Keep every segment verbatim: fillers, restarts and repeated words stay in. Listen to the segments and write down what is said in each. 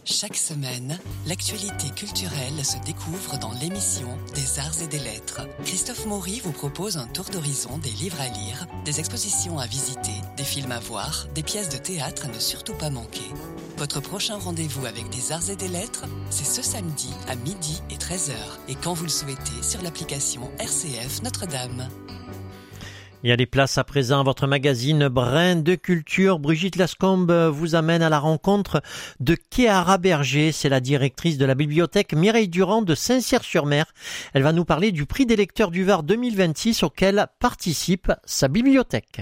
Chaque semaine, l'actualité culturelle se découvre dans l'émission des Arts et des Lettres. Christophe Maury vous propose un tour d'horizon des livres à lire, des expositions à visiter, des films à voir, des pièces de théâtre à ne surtout pas manquer. Votre prochain rendez-vous avec des Arts et des Lettres, c'est ce samedi à midi et treize heures et quand vous le souhaitez sur l'application R C F Notre-Dame. Il y a des places à présent à votre magazine Brin de Culture. Brigitte Lascombe vous amène à la rencontre de Chiara Berger. C'est la directrice de la bibliothèque Mireille Durand de Saint-Cyr-sur-Mer. Elle va nous parler du prix des lecteurs du Var deux mille vingt-six auquel participe sa bibliothèque.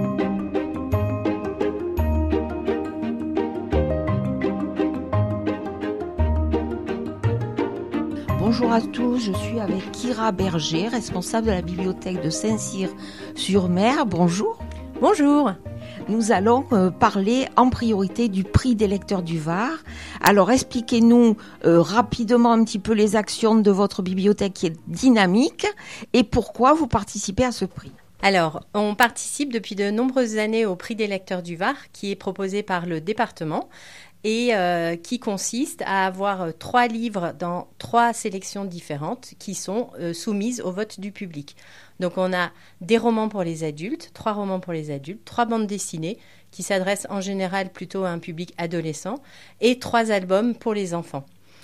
Bonjour à tous, je suis avec Chiara Berger, responsable de la bibliothèque de Saint-Cyr-sur-Mer. Bonjour. Bonjour. Nous allons euh, parler en priorité du prix des lecteurs du Var. Alors expliquez-nous euh, rapidement un petit peu les actions de votre bibliothèque qui est dynamique et pourquoi vous participez à ce prix. Alors, on participe depuis de nombreuses années au prix des lecteurs du Var qui est proposé par le département et euh, qui consiste à avoir euh, trois livres dans trois sélections différentes qui sont euh, soumises au vote du public. Donc on a des romans pour les adultes, trois romans pour les adultes, trois bandes dessinées qui s'adressent en général plutôt à un public adolescent et trois albums pour les enfants.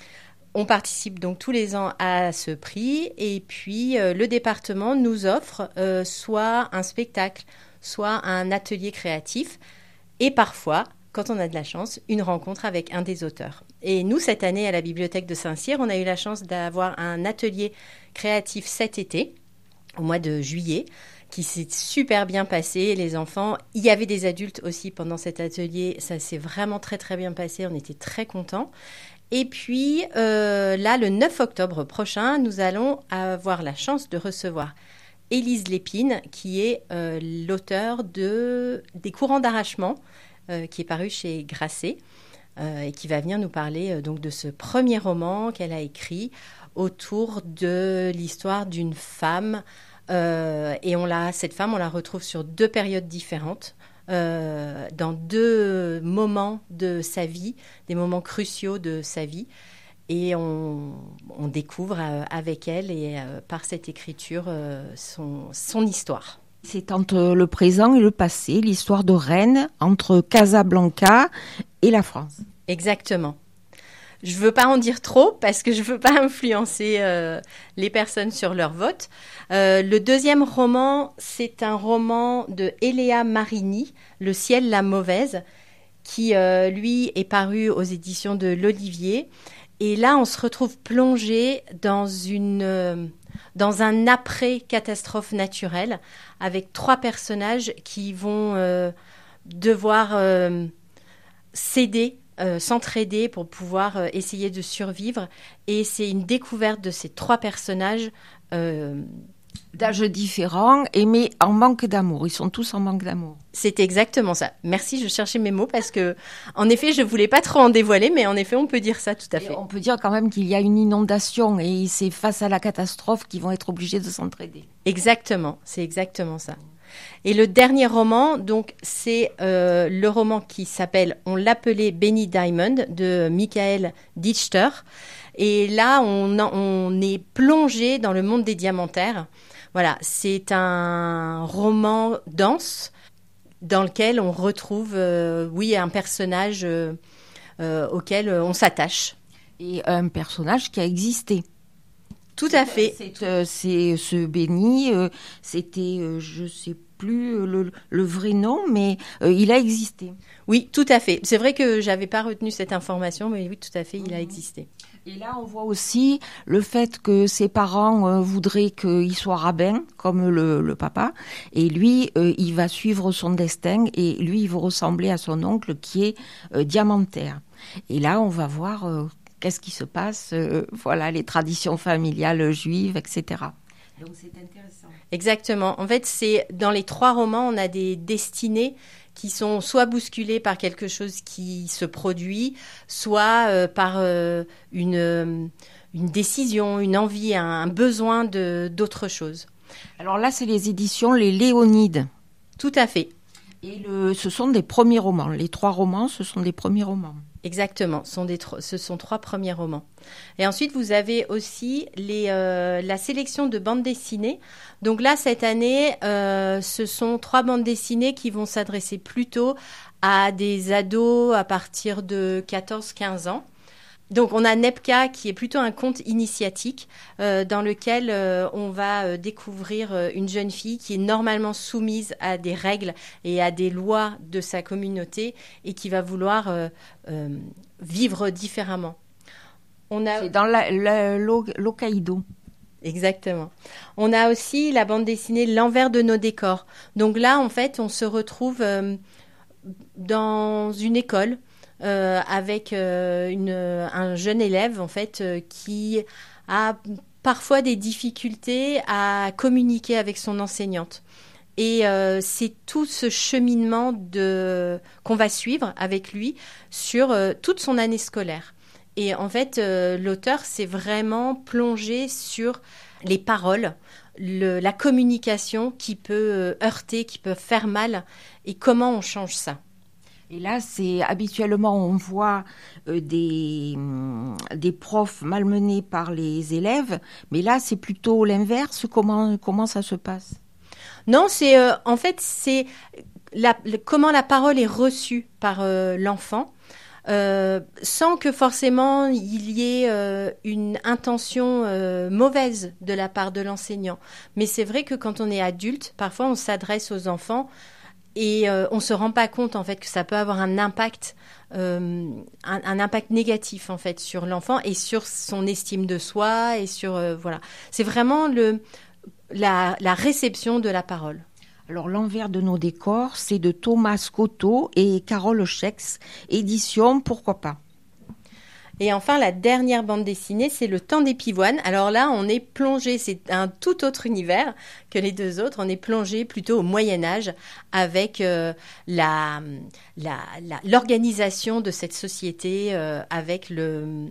On participe donc tous les ans à ce prix et puis euh, le département nous offre euh, soit un spectacle, soit un atelier créatif et parfois, quand on a de la chance, une rencontre avec un des auteurs. Et nous, cette année, à la bibliothèque de Saint-Cyr, on a eu la chance d'avoir un atelier créatif cet été, au mois de juillet, qui s'est super bien passé. Les enfants, il y avait des adultes aussi pendant cet atelier. Ça s'est vraiment très, très bien passé. On était très contents. Et puis, euh, là, le neuf octobre prochain, nous allons avoir la chance de recevoir Élise Lépine, qui est euh, l'auteur de, des Courants d'arrachement, Euh, qui est paru chez Grasset euh, et qui va venir nous parler euh, donc de ce premier roman qu'elle a écrit autour de l'histoire d'une femme. Euh, et on l'a, cette femme, on la retrouve sur deux périodes différentes, euh, dans deux moments de sa vie, des moments cruciaux de sa vie. Et on, on découvre euh, avec elle et euh, par cette écriture euh, son, son histoire. C'est entre le présent et le passé, l'histoire de Rennes entre Casablanca et la France. Exactement. Je ne veux pas en dire trop parce que je ne veux pas influencer euh, les personnes sur leur vote. Euh, le deuxième roman, c'est un roman de Eléa Marini, Le ciel, la mauvaise, qui, euh, lui, est paru aux éditions de l'Olivier. Et là, on se retrouve plongé dans une... Euh, dans un après-catastrophe naturelle, avec trois personnages qui vont euh, devoir euh, s'aider, euh, s'entraider pour pouvoir euh, essayer de survivre. Et c'est une découverte de ces trois personnages. Euh, D'âges différents, et mais en manque d'amour. Ils sont tous en manque d'amour. C'est exactement ça. Merci, je cherchais mes mots parce que, en effet, je voulais pas trop en dévoiler, mais en effet, on peut dire ça tout à fait. Et on peut dire quand même qu'il y a une inondation et c'est face à la catastrophe qu'ils vont être obligés de s'entraider. Exactement, c'est exactement ça. Et le dernier roman, donc, c'est euh, le roman qui s'appelle « On l'appelait Benny Diamond » de Michael Dichter. Et là, on, on est plongé dans le monde des diamantaires. Voilà, c'est un roman dense dans lequel on retrouve, euh, oui, un personnage euh, euh, auquel on s'attache. Et un personnage qui a existé. Tout à fait. C'est, euh, c'est ce Benny, euh, c'était, euh, je ne sais plus le, le vrai nom, mais euh, il a existé. Oui, tout à fait. C'est vrai que je n'avais pas retenu cette information, mais oui, tout à fait, il a existé. Et là, on voit aussi le fait que ses parents euh, voudraient qu'il soit rabbin, comme le, le papa, et lui, euh, il va suivre son destin, et lui, il va ressembler à son oncle qui est euh, diamantaire. Et là, on va voir euh, qu'est-ce qui se passe, euh, voilà, les traditions familiales juives, et cetera. Donc, c'est intéressant. Exactement. En fait, c'est dans les trois romans, on a des destinées qui sont soit bousculées par quelque chose qui se produit, soit euh, par euh, une, euh, une décision, une envie, un, un besoin de, d'autre chose. Alors là, c'est les éditions Les Léonides. Tout à fait. Et le, ce sont des premiers romans. Les trois romans, ce sont des premiers romans. Exactement, ce sont, des, ce sont trois premiers romans. Et ensuite, vous avez aussi les, euh, la sélection de bandes dessinées. Donc là, cette année, euh, ce sont trois bandes dessinées qui vont s'adresser plutôt à des ados à partir de quatorze quinze ans. Donc, on a Nepka qui est plutôt un conte initiatique euh, dans lequel euh, on va euh, découvrir euh, une jeune fille qui est normalement soumise à des règles et à des lois de sa communauté et qui va vouloir euh, euh, vivre différemment. On a... C'est dans la, la, l'Hokkaido. Exactement. On a aussi la bande dessinée L'envers de nos décors. Donc là, en fait, on se retrouve euh, dans une école. Euh, avec euh, une, un jeune élève en fait euh, qui a parfois des difficultés à communiquer avec son enseignante. Et euh, c'est tout ce cheminement de, qu'on va suivre avec lui sur euh, toute son année scolaire. Et en fait, euh, l'auteur s'est vraiment plongé sur les paroles, le, la communication qui peut euh, heurter, qui peut faire mal, et comment on change ça. Et là, c'est habituellement, on voit euh, des, des profs malmenés par les élèves, mais là, c'est plutôt l'inverse. Comment, comment ça se passe ? Non, c'est euh, en fait, c'est la, le, comment la parole est reçue par euh, l'enfant, euh, sans que forcément il y ait euh, une intention euh, mauvaise de la part de l'enseignant. Mais c'est vrai que quand on est adulte, parfois on s'adresse aux enfants. Et euh, on se rend pas compte en fait que ça peut avoir un impact, euh, un, un impact négatif en fait sur l'enfant et sur son estime de soi et sur euh, voilà. C'est vraiment le la, la réception de la parole. Alors l'envers de nos décors, c'est de Thomas Cotto et Carole Schex, édition Pourquoi pas. Et enfin, la dernière bande dessinée, c'est Le Temps des Pivoines. Alors là, on est plongé, c'est un tout autre univers que les deux autres. On est plongé plutôt au Moyen-Âge avec euh, la, la, la, l'organisation de cette société, euh, avec le,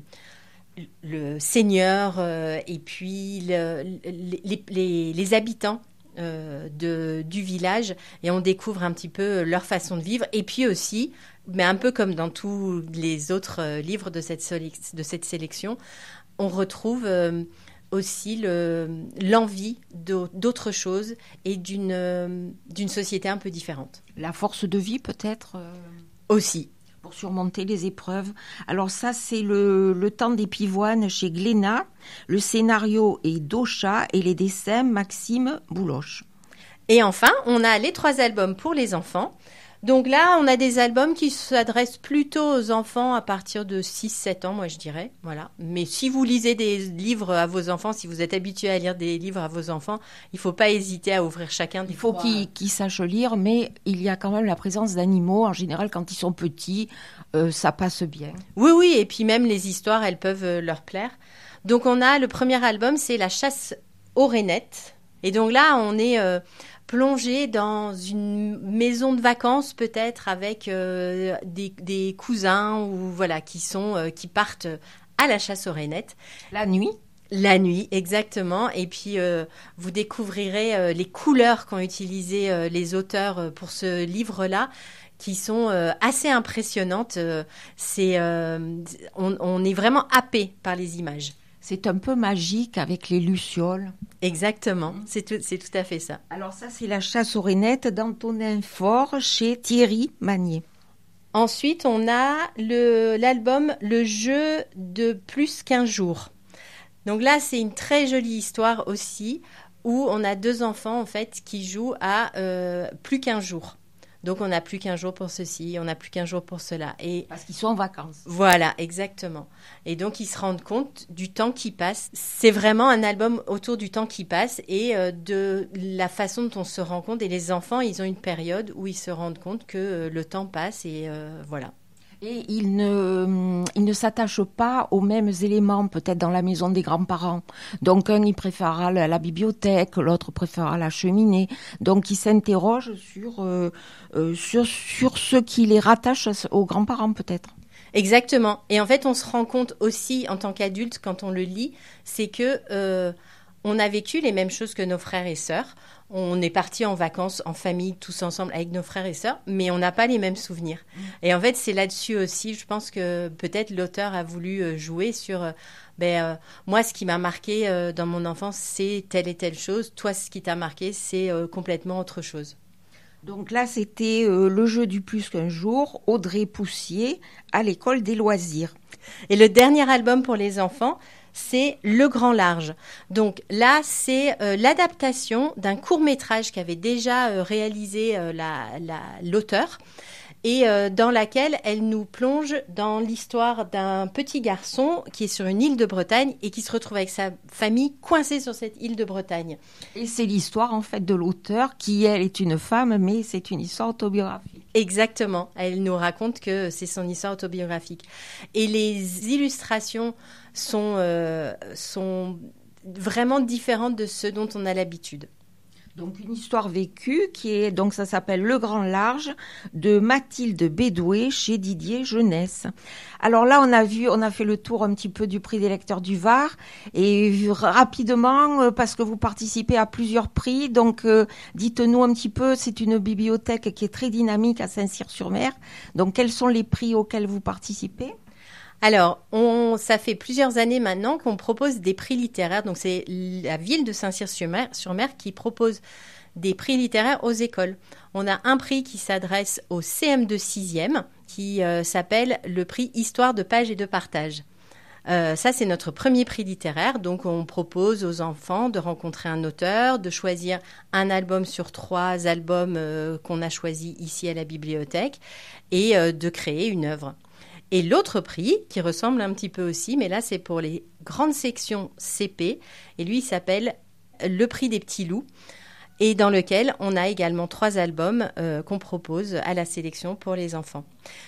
le seigneur euh, et puis le, les, les, les habitants. Euh, de, du village, et on découvre un petit peu leur façon de vivre, et puis aussi, mais un peu comme dans tous les autres euh, livres de cette, sélec- de cette sélection, on retrouve euh, aussi le, l'envie de, d'autres choses et d'une, euh, d'une société un peu différente. La force de vie peut-être euh... Aussi. Pour surmonter les épreuves. Alors ça, c'est le, le Temps des Pivoines chez Glénat. Le scénario est Docha et les dessins Maxime Bouloche. Et enfin, on a les trois albums pour les enfants. Donc là, on a des albums qui s'adressent plutôt aux enfants à partir de six sept ans, moi je dirais. Voilà. Mais si vous lisez des livres à vos enfants, si vous êtes habitué à lire des livres à vos enfants, il ne faut pas hésiter à ouvrir chacun des Il faut trois... qu'ils, qu'ils sachent lire, mais il y a quand même la présence d'animaux. En général, quand ils sont petits, euh, ça passe bien. Oui, oui, et puis même les histoires, elles peuvent leur plaire. Donc on a le premier album, c'est La chasse aux rainettes. Et donc là, on est... Euh, plongé dans une maison de vacances peut-être avec euh, des, des cousins ou voilà qui sont euh, qui partent à la chasse aux rainettes la nuit. La nuit, exactement. Et puis euh, vous découvrirez euh, les couleurs qu'ont utilisées euh, les auteurs euh, pour ce livre-là, qui sont euh, assez impressionnantes. Euh, c'est euh, on, on est vraiment happé par les images. C'est un peu magique avec les lucioles. Exactement, mmh. c'est, tout, c'est tout à fait ça. Alors ça, c'est La chasse aux rainettes d'Antonin Faure chez Thierry Magnier. Ensuite, on a le, l'album Le jeu de plus qu'un jour. Donc là, c'est une très jolie histoire aussi, où on a deux enfants en fait qui jouent à euh, plus qu'un jour. Donc, on n'a plus qu'un jour pour ceci, on n'a plus qu'un jour pour cela. Et parce qu'ils sont en vacances. Voilà, exactement. Et donc, ils se rendent compte du temps qui passe. C'est vraiment un album autour du temps qui passe et euh, de la façon dont on se rend compte. Et les enfants, ils ont une période où ils se rendent compte que euh, le temps passe et euh, voilà. Et ils ne, ils ne s'attachent pas aux mêmes éléments, peut-être dans la maison des grands-parents. Donc, un, il préférera la, la bibliothèque, l'autre préférera la cheminée. Donc, ils s'interrogent sur, euh, euh, sur, sur ce qui les rattache aux grands-parents, peut-être. Exactement. Et en fait, on se rend compte aussi, en tant qu'adulte, quand on le lit, c'est que... Euh, on a vécu les mêmes choses que nos frères et sœurs. On est partis en vacances en famille, tous ensemble, avec nos frères et sœurs, mais on n'a pas les mêmes souvenirs. Mmh. Et en fait, c'est là-dessus aussi, je pense que peut-être l'auteur a voulu jouer sur... Euh, ben, euh, moi, ce qui m'a marqué euh, dans mon enfance, c'est telle et telle chose. Toi, ce qui t'a marqué, c'est euh, complètement autre chose. Donc là, c'était euh, le jeu du plus qu'un jour, Audrey Poussier, à l'école des loisirs. Et le dernier album pour les enfants, c'est Le Grand Large. Donc là, c'est euh, l'adaptation d'un court-métrage qu'avait déjà euh, réalisé euh, la, la, l'auteur et euh, dans laquelle elle nous plonge dans l'histoire d'un petit garçon qui est sur une île de Bretagne et qui se retrouve avec sa famille coincée sur cette île de Bretagne. Et c'est l'histoire en fait de l'auteur qui, elle, est une femme, mais c'est une histoire autobiographique. Exactement. Elle nous raconte que c'est son histoire autobiographique. Et les illustrations sont, euh, sont vraiment différentes de ce dont on a l'habitude. Donc une histoire vécue qui est, donc ça s'appelle Le Grand Large de Mathilde Bédoué chez Didier Jeunesse. Alors là on a vu, on a fait le tour un petit peu du prix des lecteurs du Var et rapidement parce que vous participez à plusieurs prix, donc euh, dites-nous un petit peu, c'est une bibliothèque qui est très dynamique à Saint-Cyr-sur-Mer. Donc quels sont les prix auxquels vous participez ? Alors, on, ça fait plusieurs années maintenant qu'on propose des prix littéraires. Donc, c'est la ville de Saint-Cyr-sur-Mer sur Mer qui propose des prix littéraires aux écoles. On a un prix qui s'adresse au C M de sixième, qui euh, s'appelle le prix Histoire de page et de partage. Euh, ça, c'est notre premier prix littéraire. Donc, on propose aux enfants de rencontrer un auteur, de choisir un album sur trois albums euh, qu'on a choisis ici à la bibliothèque et euh, de créer une œuvre. Et l'autre prix, qui ressemble un petit peu aussi, mais là, c'est pour les grandes sections C P. Et lui, il s'appelle le prix des petits loups. Et dans lequel on a également trois albums euh, qu'on propose à la sélection pour les enfants.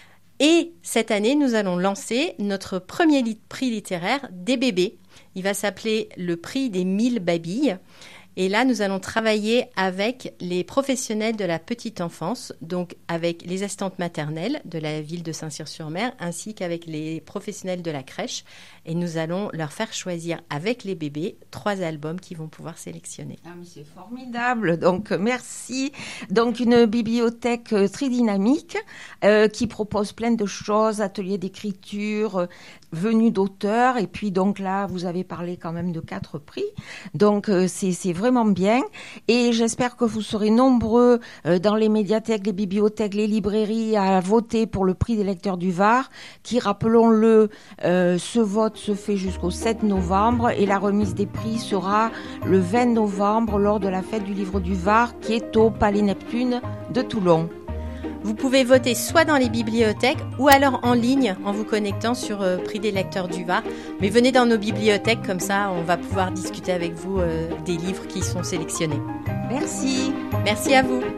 Et cette année, nous allons lancer notre premier lit- prix littéraire des bébés. Il va s'appeler le prix des mille babilles. Et là, nous allons travailler avec les professionnels de la petite enfance, donc avec les assistantes maternelles de la ville de Saint-Cyr-sur-Mer, ainsi qu'avec les professionnels de la crèche. Et nous allons leur faire choisir avec les bébés trois albums qu'ils vont pouvoir sélectionner. Ah, mais c'est formidable. Donc, merci. Donc, une bibliothèque très dynamique euh, qui propose plein de choses, ateliers d'écriture, euh, venus d'auteurs. Et puis, donc là, vous avez parlé quand même de quatre prix. Donc, euh, c'est, c'est vraiment bien. Et j'espère que vous serez nombreux euh, dans les médiathèques, les bibliothèques, les librairies à voter pour le prix des lecteurs du Var, qui, rappelons-le, euh, ce vote se fait jusqu'au sept novembre et la remise des prix sera le vingt novembre lors de la fête du livre du Var qui est au Palais Neptune de Toulon. Vous pouvez voter soit dans les bibliothèques ou alors en ligne en vous connectant sur euh, Prix des lecteurs du Var. Mais venez dans nos bibliothèques, comme ça on va pouvoir discuter avec vous euh, des livres qui sont sélectionnés. Merci. Merci à vous.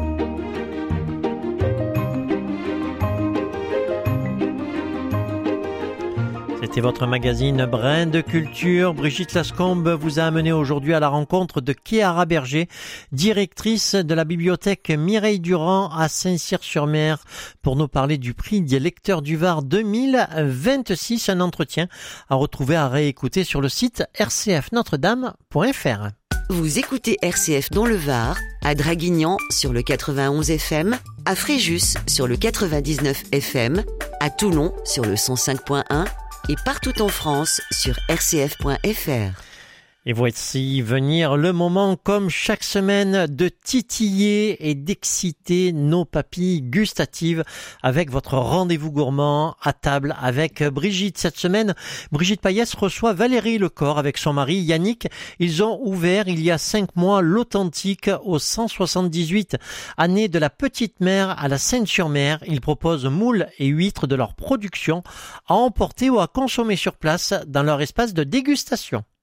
C'était votre magazine Brin de Culture. Brigitte Lascombe vous a amené aujourd'hui à la rencontre de Chiara Berger, directrice de la bibliothèque Mireille Durand à Saint-Cyr-sur-Mer, pour nous parler du prix des lecteurs du Var deux mille vingt-six. Un entretien à retrouver, à réécouter sur le site r c f notre dame point f r. Vous écoutez R C F dans le Var, à Draguignan sur le quatre-vingt-onze F M, à Fréjus sur le quatre-vingt-dix-neuf F M, à Toulon sur le cent cinq point un et partout en France sur r c f point f r. Et voici venir le moment, comme chaque semaine, de titiller et d'exciter nos papilles gustatives avec votre rendez-vous gourmand à table avec Brigitte. Cette semaine, Brigitte Payès reçoit Valérie Lecor avec son mari Yannick. Ils ont ouvert il y a cinq mois l'Authentique au cent soixante-dix-huit année de la Petite Mer à la Seine-sur-Mer. Ils proposent moules et huîtres de leur production à emporter ou à consommer sur place dans leur espace de dégustation.